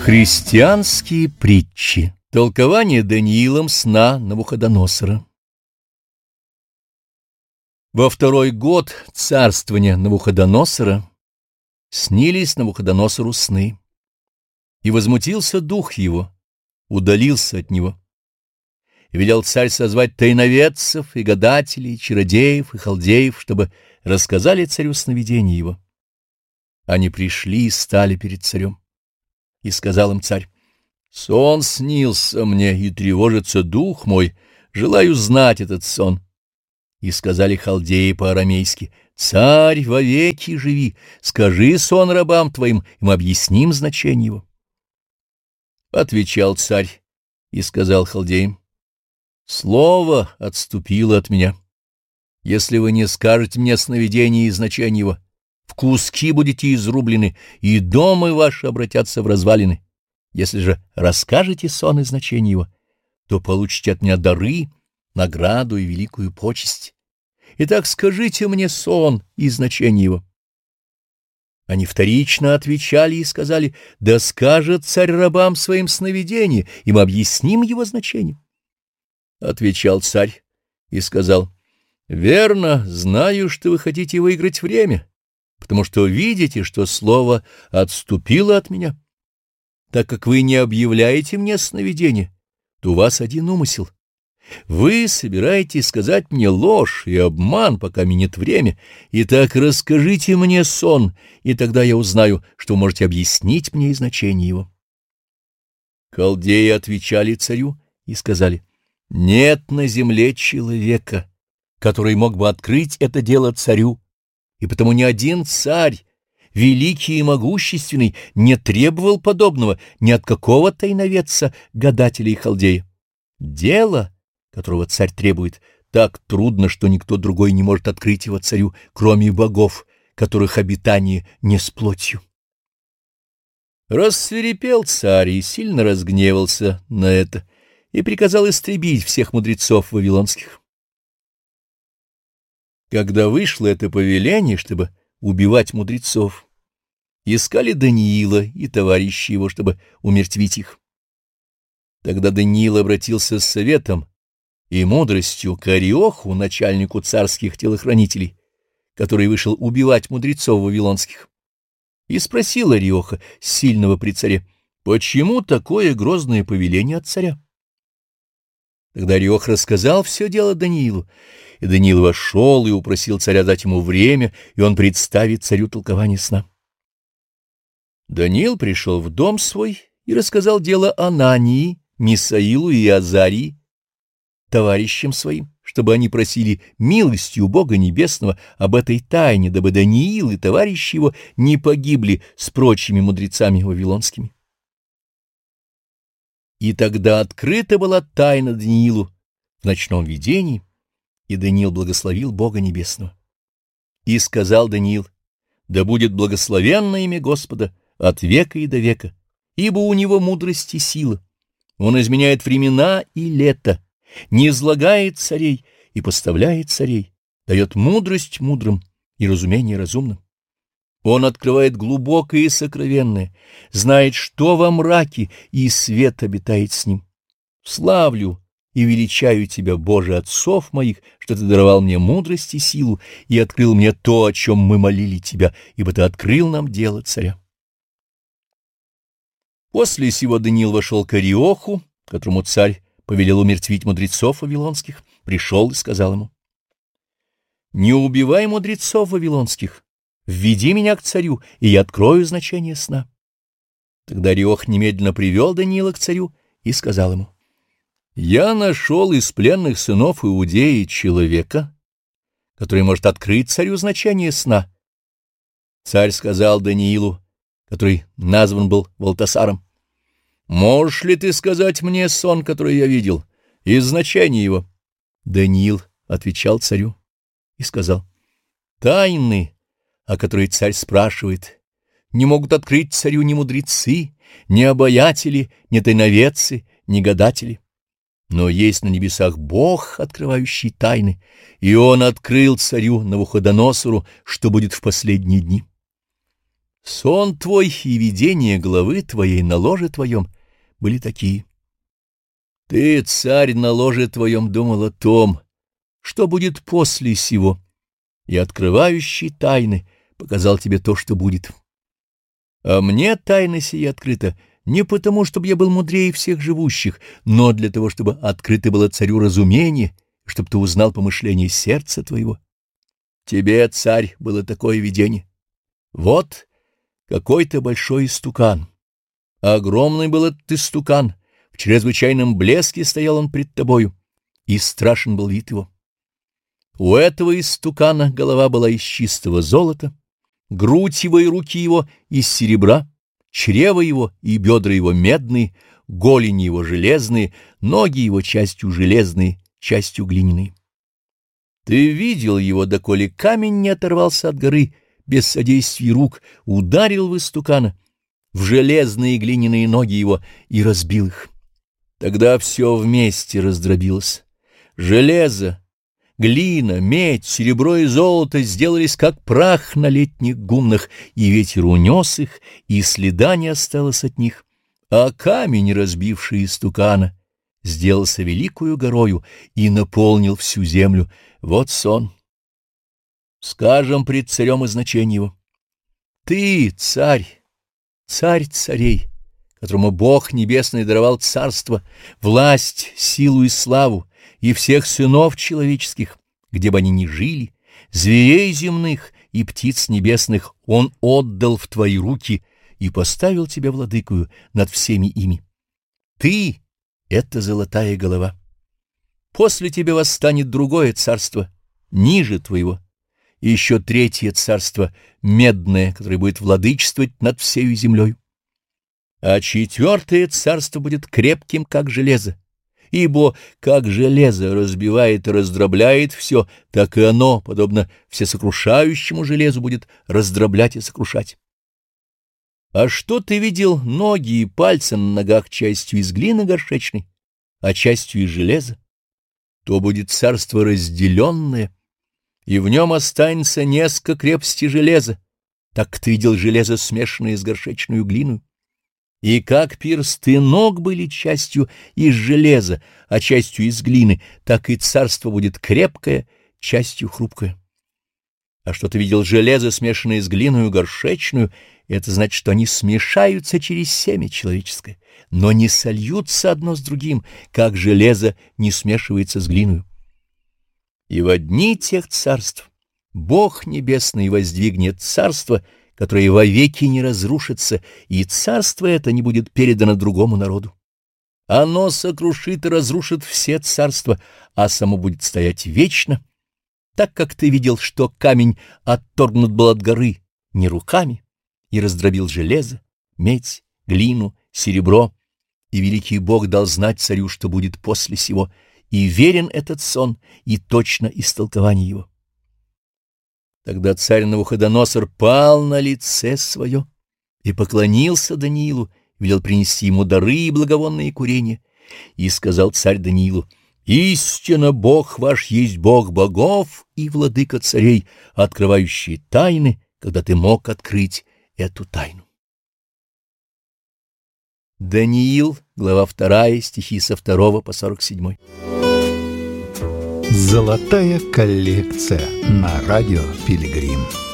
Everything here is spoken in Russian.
Христианские притчи. Толкование Даниилом сна Навуходоносора. Во второй год царствования Навуходоносора снились Навуходоносору сны, и возмутился дух его, удалился от него. И велел царь созвать тайноведцев, и гадателей, и чародеев, и халдеев, чтобы рассказали царю сновидение его. Они пришли и стали перед царем. И сказал им царь: «Сон снился мне, и тревожится дух мой, желаю знать этот сон». И сказали халдеи по-арамейски: «Царь, вовеки живи, скажи сон рабам твоим, и мы объясним значение его». Отвечал царь и сказал халдеям: «Слово отступило от меня. Если вы не скажете мне сновидение и значение его, в куски будете изрублены, и дома ваши обратятся в развалины. Если же расскажете сон и значение его, то получите от меня дары, награду и великую почесть. Итак, скажите мне сон и значение его». Они вторично отвечали и сказали: «Да скажет царь рабам своим сновидение, и мы объясним его значение». Отвечал царь и сказал: «Верно, знаю, что вы хотите выиграть время, потому что видите, что слово отступило от меня. Так как вы не объявляете мне сновидение, то у вас один умысел. Вы собираетесь сказать мне ложь и обман, пока минет время. Итак, расскажите мне сон, и тогда я узнаю, что вы можете объяснить мне и значение его». Халдеи отвечали царю и сказали: «Нет на земле человека, который мог бы открыть это дело царю, и потому ни один царь, великий и могущественный, не требовал подобного ни от какого тайноведца, гадателя и халдея. Дело, которого царь требует, так трудно, что никто другой не может открыть его царю, кроме богов, которых обитание не с плотью». Рассвирепел царь и сильно разгневался на это, и приказал истребить всех мудрецов вавилонских. Когда вышло это повеление, чтобы убивать мудрецов, искали Даниила и товарищи его, чтобы умертвить их. Тогда Даниил обратился с советом и мудростью к Ариоху, начальнику царских телохранителей, который вышел убивать мудрецов вавилонских, и спросил Ариоха, сильного при царе: «Почему такое грозное повеление от царя?» Тогда Ариох рассказал все дело Даниилу, и Даниил вошел и упросил царя дать ему время, и он представит царю толкование сна. Даниил пришел в дом свой и рассказал дело Анании, Мисаилу и Азарии, товарищам своим, чтобы они просили милости у Бога Небесного об этой тайне, дабы Даниил и товарищи его не погибли с прочими мудрецами вавилонскими. И тогда открыта была тайна Даниилу в ночном видении, и Даниил благословил Бога Небесного. И сказал Даниил: «Да будет благословенно имя Господа от века и до века, ибо у него мудрость и сила. Он изменяет времена и лето, не излагает царей и поставляет царей, дает мудрость мудрым и разумение разумным. Он открывает глубокое и сокровенное, знает, что во мраке, и свет обитает с ним. Славлю и величаю тебя, Боже, отцов моих, что ты даровал мне мудрость и силу и открыл мне то, о чем мы молили тебя, ибо ты открыл нам дело царя». После сего Даниил вошел к Ариоху, которому царь повелел умертвить мудрецов вавилонских, пришел и сказал ему: «Не убивай мудрецов вавилонских, введи меня к царю, и я открою значение сна». Тогда Ариох немедленно привел Даниила к царю и сказал ему: «Я нашел из пленных сынов Иудеи человека, который может открыть царю значение сна». Царь сказал Даниилу, который назван был Валтасаром: «Можешь ли ты сказать мне сон, который я видел, и значение его?» Даниил отвечал царю и сказал: «Тайны, о которой царь спрашивает, не могут открыть царю ни мудрецы, ни обаятели, ни тайноведцы, ни гадатели. Но есть на небесах Бог, открывающий тайны, и Он открыл царю Навуходоносору, что будет в последние дни. Сон твой и видение главы твоей на ложе твоем были такие. Ты, царь, на ложе твоем думал о том, что будет после сего, и открывающий тайны показал тебе то, что будет. А мне тайна сия открыта не потому, чтобы я был мудрее всех живущих, но для того, чтобы открыто было царю разумение, чтобы ты узнал помышление сердца твоего. Тебе, царь, было такое видение. Вот какой-то большой истукан. Огромный был этот истукан, в чрезвычайном блеске стоял он пред тобою, и страшен был вид его. У этого истукана голова была из чистого золота, грудь его и руки его из серебра, чрево его и бедра его медные, голени его железные, ноги его частью железные, частью глиняные. Ты видел его, доколе камень не оторвался от горы, без содействия рук, ударил в истукана, в железные глиняные ноги его и разбил их. Тогда все вместе раздробилось. Железо, глина, медь, серебро и золото сделались как прах на летних гумнах, и ветер унес их, и следа не осталось от них. А камень, разбивший истукана, сделался великою горою и наполнил всю землю. Вот сон. Скажем пред царем и значение его. Ты, царь, царь царей, которому Бог Небесный даровал царство, власть, силу и славу, и всех сынов человеческих, где бы они ни жили, зверей земных и птиц небесных Он отдал в твои руки и поставил тебя владыкою над всеми ими. Ты — это золотая голова. После тебя восстанет другое царство, ниже твоего, и еще третье царство, медное, которое будет владычествовать над всею землей. А четвертое царство будет крепким, как железо, ибо как железо разбивает и раздробляет все, так и оно, подобно всесокрушающему железу, будет раздроблять и сокрушать. А что ты видел ноги и пальцы на ногах частью из глины горшечной, а частью из железа? То будет царство разделенное, и в нем останется несколько крепости железа, так ты видел железо, смешанное с горшечную глиной. И как персты ног были частью из железа, а частью из глины, так и царство будет крепкое, частью хрупкое. А что ты видел железо, смешанное с глиною горшечную, это значит, что они смешаются через семя человеческое, но не сольются одно с другим, как железо не смешивается с глиною. И в одни тех царств Бог Небесный воздвигнет царство, которое вовеки не разрушится, и царство это не будет передано другому народу. Оно сокрушит и разрушит все царства, а само будет стоять вечно, так как ты видел, что камень отторгнут был от горы не руками, и раздробил железо, медь, глину, серебро, и великий Бог дал знать царю, что будет после сего, и верен этот сон, и точно истолкование его. Тогда царь Навуходоносор пал на лице свое и поклонился Даниилу, велел принести ему дары и благовонные курения, и сказал царь Даниилу: «Истинно Бог ваш есть Бог богов и владыка царей, открывающий тайны, когда ты мог открыть эту тайну». Даниил, глава 2, стихи со 2 по 47. Золотая коллекция на радио Пилигрим.